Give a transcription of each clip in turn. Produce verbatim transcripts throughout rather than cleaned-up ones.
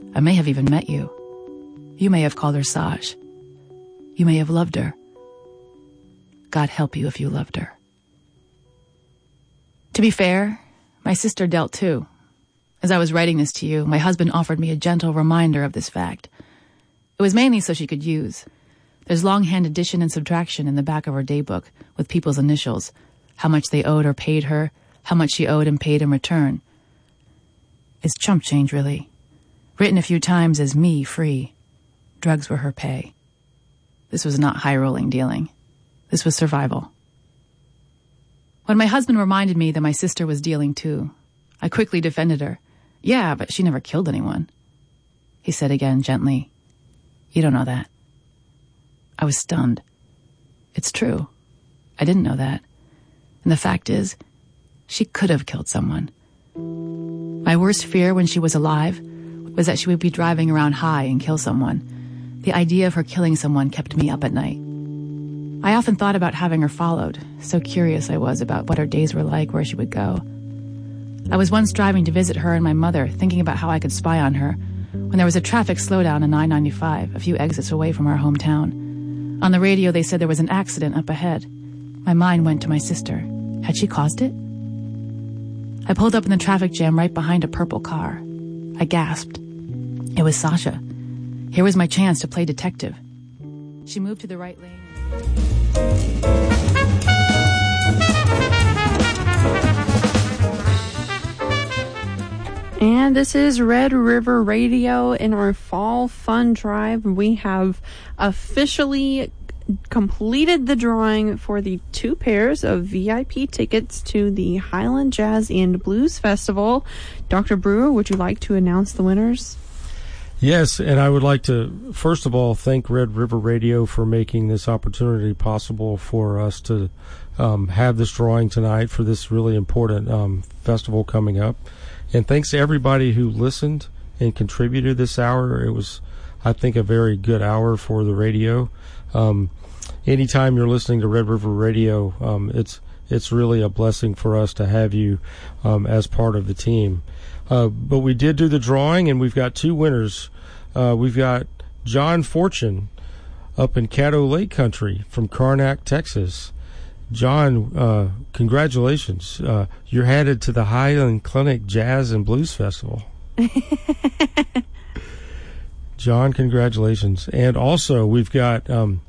I may have even met you. You may have called her Saj. You may have loved her. God help you if you loved her. To be fair, my sister dealt too. As I was writing this to you, my husband offered me a gentle reminder of this fact. It was mainly so she could use. There's longhand addition and subtraction in the back of her daybook with people's initials, how much they owed or paid her, how much she owed and paid in return. It's chump change, really. Written a few times as me free. Drugs were her pay. This was not high-rolling dealing. This was survival. When my husband reminded me that my sister was dealing too, I quickly defended her. Yeah, but she never killed anyone. He said again gently, you don't know that. I was stunned. It's true. I didn't know that. And the fact is, she could have killed someone. My worst fear when she was alive was that she would be driving around high and kill someone. The idea of her killing someone kept me up at night. I often thought about having her followed, so curious I was about what her days were like, where she would go. I was once driving to visit her and my mother, thinking about how I could spy on her, when there was a traffic slowdown on nine ninety-five, a few exits away from our hometown. On the radio, they said there was an accident up ahead. My mind went to my sister. Had she caused it? I pulled up in the traffic jam right behind a purple car. I gasped. It was Sasha. Here was my chance to play detective. She moved to the right lane. And this is Red River Radio. In our fall fun drive, we have officially completed the drawing for the two pairs of V I P tickets to the Highland Jazz and Blues Festival. Doctor Brewer, would you like to announce the winners? Yes, and I would like to, first of all, thank Red River Radio for making this opportunity possible for us to um, have this drawing tonight for this really important um, festival coming up. And thanks to everybody who listened and contributed this hour. It was, I think, a very good hour for the radio. Um, anytime you're listening to Red River Radio, um, it's it's really a blessing for us to have you um, as part of the team. Uh, but we did do the drawing, and we've got two winners. Uh, we've got John Fortune up in Caddo Lake Country from Karnak, Texas. John, uh, congratulations. Uh, you're headed to the Highland Clinic Jazz and Blues Festival. John, congratulations. And also, we've got um,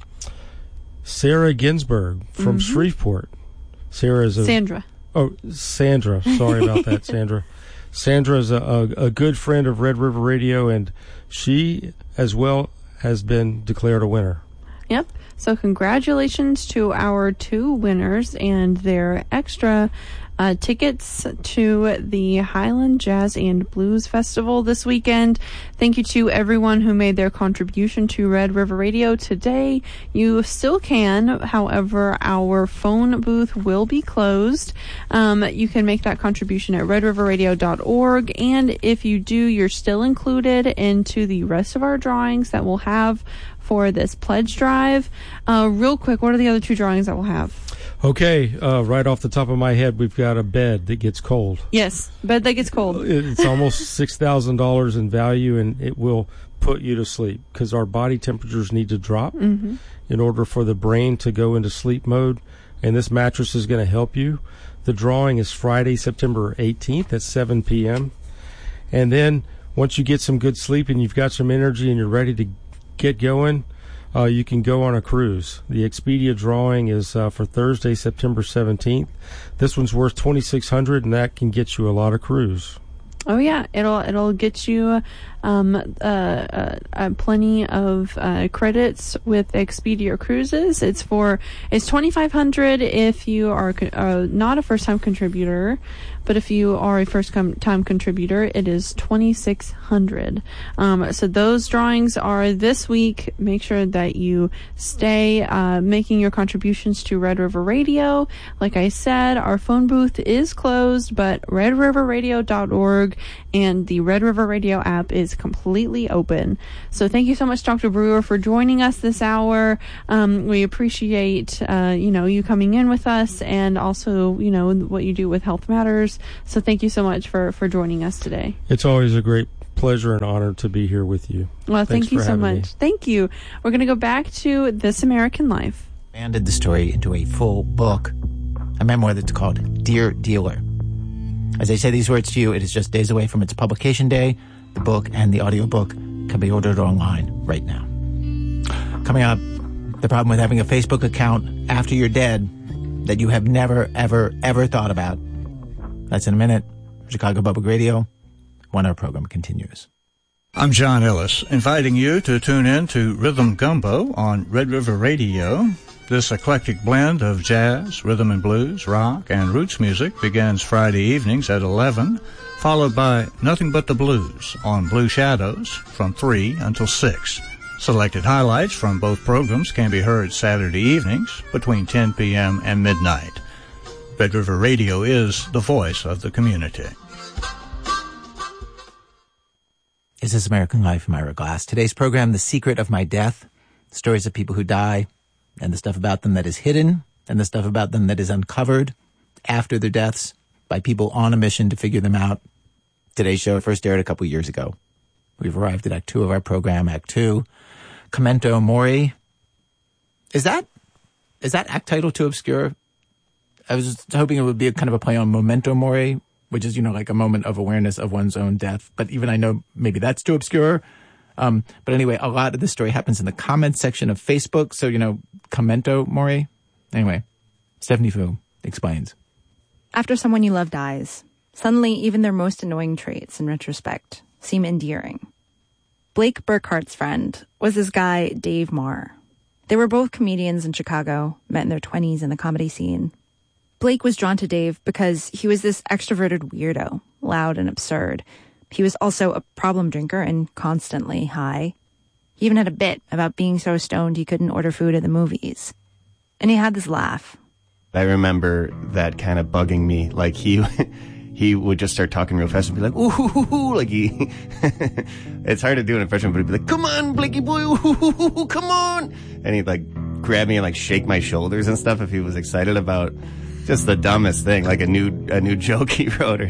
Sarah Ginsberg from mm-hmm. Shreveport. Sarah is a... Sandra. Oh, Sandra. Sorry about that, Sandra. Sandra is a, a, a good friend of Red River Radio, and she, as well, has been declared a winner. Yep. So congratulations to our two winners and their extra uh, tickets to the Highland Jazz and Blues Festival this weekend. Thank you to everyone who made their contribution to Red River Radio today. You still can, however, our phone booth will be closed. Um, you can make that contribution at red river radio dot org, and if you do, you're still included into the rest of our drawings that we'll have for this pledge drive. Uh, real quick, what are the other two drawings that we'll have? Okay, uh, right off the top of my head, we've got a bed that gets cold. Yes, bed that gets cold. It's almost six thousand dollars in value, and it will put you to sleep because our body temperatures need to drop mm-hmm. in order for the brain to go into sleep mode, and this mattress is going to help you. The drawing is Friday, September eighteenth at seven p.m. And then once you get some good sleep and you've got some energy and you're ready to get going, uh, you can go on a cruise. The Expedia drawing is uh, for Thursday, September seventeenth. This one's worth twenty-six hundred dollars, and that can get you a lot of cruise. Oh yeah, it'll it'll get you um, uh, uh, uh, plenty of uh, credits with Expedia Cruises. It's for it's twenty-five hundred dollars if you are uh, not a first time contributor, but if you are a first com- time contributor, it is twenty-six hundred dollars. Um, so those drawings are this week. Make sure that you stay uh, making your contributions to Red River Radio. Like I said, our phone booth is closed, but red river radio dot org and the Red River Radio app is completely open. So thank you so much, Doctor Brewer, for joining us this hour. Um, we appreciate, uh, you know, you coming in with us, and also, you know, what you do with Health Matters. So thank you so much for, for joining us today. It's always a great pleasure and honor to be here with you. Well, Thanks thank you for so having much. me. Thank you. We're going to go back to This American Life. Expanded the story into a full book, a memoir that's called Dear Dealer. As I say these words to you, it is just days away from its publication day. The book and the audiobook can be ordered online right now. Coming up, the problem with having a Facebook account after you're dead that you have never, ever, ever thought about. That's in a minute. Chicago Public Radio. One Hour program continues. I'm John Ellis, inviting you to tune in to Rhythm Gumbo on Red River Radio. This eclectic blend of jazz, rhythm and blues, rock, and roots music begins Friday evenings at eleven, followed by Nothing But the Blues on Blue Shadows from three until six. Selected highlights from both programs can be heard Saturday evenings between ten p.m. and midnight. Red River Radio is the voice of the community. Is This American Life? I'm Ira Glass. Today's program, The Secret of My Death, stories of people who die, and the stuff about them that is hidden, and the stuff about them that is uncovered after their deaths by people on a mission to figure them out. Today's show first aired a couple years ago. We've arrived at Act Two of our program, Act Two. Memento Mori. Is that, is that act title too obscure? I was just hoping it would be a kind of a play on Memento Mori, which is, you know, like a moment of awareness of one's own death. But even I know maybe that's too obscure. Um, but anyway, a lot of this story happens in the comments section of Facebook. So, you know, Memento Mori. Anyway, Stephanie Fu explains. After someone you love dies, suddenly even their most annoying traits, in retrospect, seem endearing. Blake Burkhart's friend was this guy, Dave Marr. They were both comedians in Chicago, met in their twenties in the comedy scene. Blake was drawn to Dave because he was this extroverted weirdo, loud and absurd. He was also a problem drinker and constantly high. He even had a bit about being so stoned he couldn't order food at the movies. And he had this laugh. I remember that kind of bugging me. Like he he would just start talking real fast and be like, ooh, hoo, hoo, hoo. Like he, it's hard to do an impression, but he'd be like, come on, Blakey boy, ooh, hoo, hoo, hoo, come on. And he'd like grab me and like shake my shoulders and stuff if he was excited about just the dumbest thing, like a new a new joke he wrote.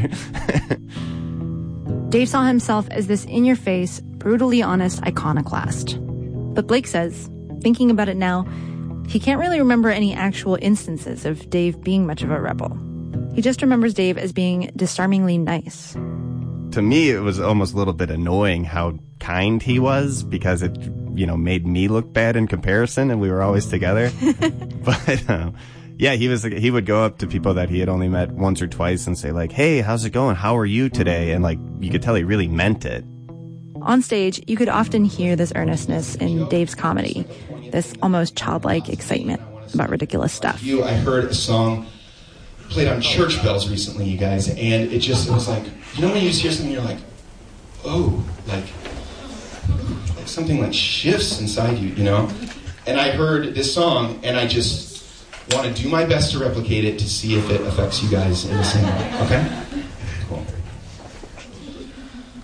Dave saw himself as this in-your-face, brutally honest iconoclast. But Blake says, thinking about it now, he can't really remember any actual instances of Dave being much of a rebel. He just remembers Dave as being disarmingly nice. To me, it was almost a little bit annoying how kind he was because it, you know, made me look bad in comparison, and we were always together. But uh, yeah, he was. He would go up to people that he had only met once or twice and say like, "Hey, how's it going? How are you today?" And like, you could tell he really meant it. On stage, you could often hear this earnestness in Dave's comedy, this almost childlike excitement about ridiculous stuff. You, I heard a song played on church bells recently, you guys, and it just it was like, you know when you just hear something, you're like, oh, like, like something like shifts inside you, you know? And I heard this song, and I just want to do my best to replicate it to see if it affects you guys in the same way, okay?